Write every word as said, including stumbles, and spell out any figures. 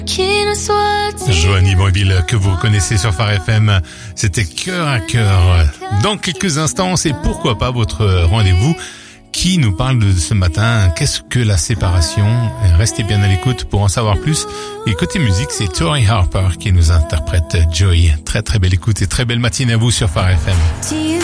Joanie Mobile, que vous connaissez sur Phare F M, c'était Cœur à Cœur. Dans quelques instants, c'est pourquoi pas votre rendez-vous qui nous parle de ce matin. Qu'est-ce que la séparation? Restez bien à l'écoute pour en savoir plus. Et côté musique, c'est Tori Harper qui nous interprète Joy. Très très belle écoute et très belle matinée à vous sur Phare F M.